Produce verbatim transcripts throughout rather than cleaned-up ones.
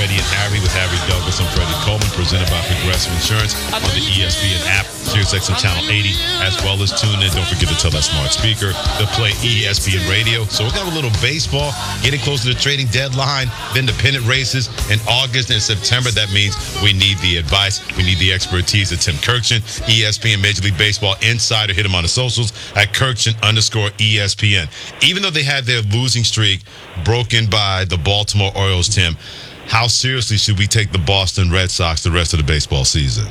Freddie and Harry with Harry Douglas and Freddie Coleman, presented by Progressive Insurance on the E S P N app, SiriusXM Channel eighty, as well as tune in. Don't forget to tell that smart speaker to play E S P N Radio. So we're going to have a little baseball, getting close to the trading deadline, then the pennant races in August and September. That means we need the advice, we need the expertise of Tim Kirkchin, E S P N Major League Baseball insider. Hit him on the socials at Kirkchin underscore E S P N. Even though they had their losing streak broken by the Baltimore Orioles, Tim, how seriously should we take the Boston Red Sox the rest of the baseball season?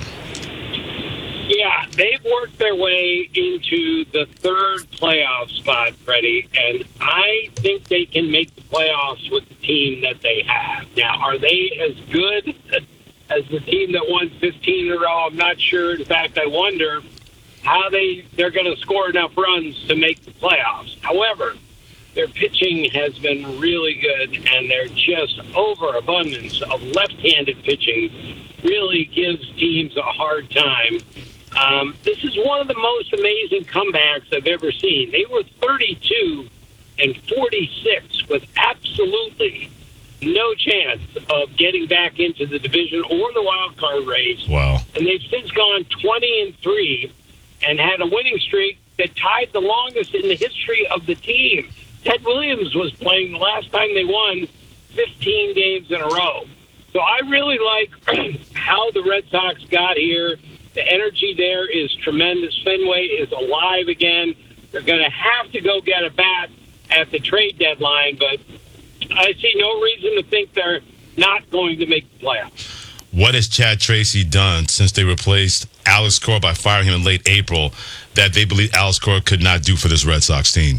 Yeah, they've worked their way into the third playoff spot, Freddie, and I think they can make the playoffs with the team that they have. Now, are they as good as the team that won fifteen in a row? I'm not sure. In fact, I wonder how they, they're going to score enough runs to make the playoffs. However, their pitching has been really good, and their just overabundance of left-handed pitching really gives teams a hard time. Um, this is one of the most amazing comebacks I've ever seen. They were thirty-two and forty-six with absolutely no chance of getting back into the division or the wild card race. Wow. And they've since gone twenty and three and had a winning streak that tied the longest in the history of the team. Ted Williams was playing the last time they won fifteen games in a row. So I really like how the Red Sox got here. The energy there is tremendous. Fenway is alive again. They're going to have to go get a bat at the trade deadline, but I see no reason to think they're not going to make the playoffs. What has Chad Tracy done since they replaced Alex Cora by firing him in late April that they believe Alex Cora could not do for this Red Sox team?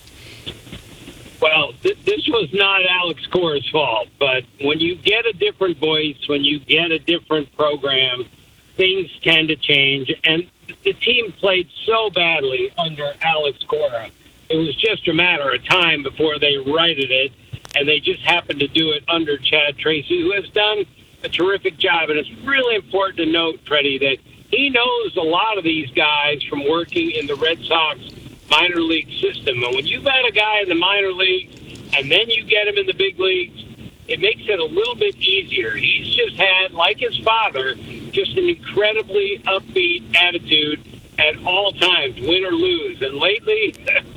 Well, th- this was not Alex Cora's fault, but when you get a different voice, when you get a different program, things tend to change. And the team played so badly under Alex Cora. It was just a matter of time before they righted it, and they just happened to do it under Chad Tracy, who has done a terrific job. And it's really important to note, Freddie, that he knows a lot of these guys from working in the Red Sox minor league system. And when you've got a guy in the minor leagues and then you get him in the big leagues, it makes it a little bit easier. He's just had, like his father, just an incredibly upbeat attitude at all times, win or lose. And lately,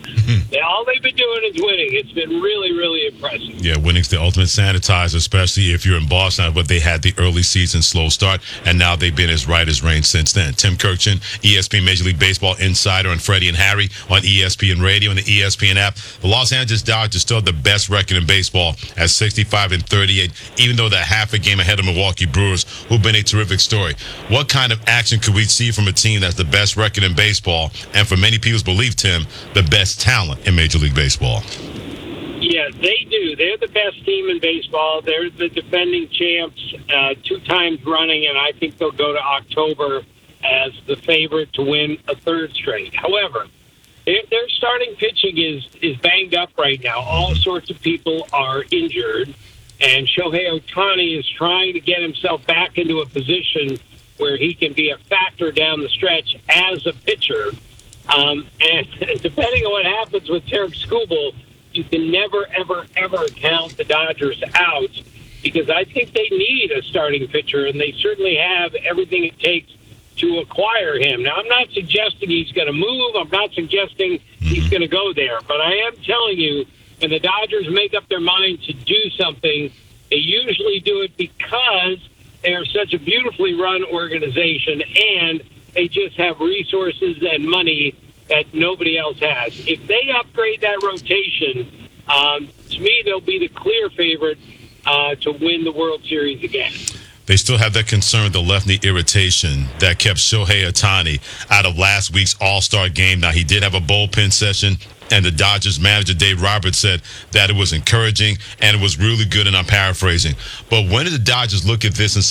all they've been doing is winning. It's been really, really impressive. Yeah, winning's the ultimate sanitizer, especially if you're in Boston, but they had the early season slow start, and now they've been as right as rain since then. Tim Kirkchin, E S P N Major League Baseball insider, and Freddie and Harry on E S P N Radio and the E S P N app. The Los Angeles Dodgers still have the best record in baseball at sixty-five and thirty-eight, even though they're half a game ahead of Milwaukee Brewers, who've been a terrific story. What kind of action could we see from a team that's the best record in baseball, and for many people's belief, Tim, the best talent in Major League Baseball? Yeah, they do. They're the best team in baseball. They're the defending champs uh, two times running, and I think they'll go to October as the favorite to win a third straight. However, their, their starting pitching is, is banged up right now. All sorts of people are injured, and Shohei Ohtani is trying to get himself back into a position where he can be a factor down the stretch as a pitcher. Um, and depending on what happens with Tarek Skubal, you can never, ever, ever count the Dodgers out, because I think they need a starting pitcher, and they certainly have everything it takes to acquire him. Now, I'm not suggesting he's going to move. I'm not suggesting he's going to go there. But I am telling you, when the Dodgers make up their mind to do something, they usually do it because they are such a beautifully run organization, and they just have resources and money that nobody else has. If they upgrade that rotation, um, to me, they'll be the clear favorite uh, to win the World Series again. They still have that concern with the left knee irritation that kept Shohei Ohtani out of last week's All-Star game. Now, he did have a bullpen session, and the Dodgers manager, Dave Roberts, said that it was encouraging and it was really good, and I'm paraphrasing. But when did the Dodgers look at this and say,